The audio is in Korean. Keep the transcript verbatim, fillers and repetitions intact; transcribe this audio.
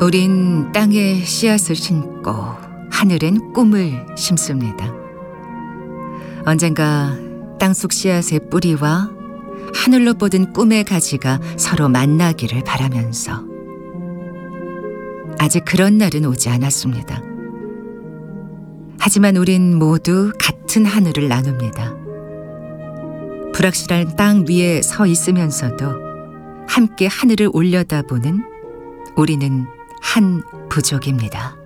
우린 땅에 씨앗을 심고 하늘엔 꿈을 심습니다. 언젠가 땅속 씨앗의 뿌리와 하늘로 뻗은 꿈의 가지가 서로 만나기를 바라면서. 아직 그런 날은 오지 않았습니다. 하지만 우린 모두 같은 하늘을 나눕니다. 불확실한 땅 위에 서 있으면서도 함께 하늘을 올려다보는 우리는 한 부족입니다.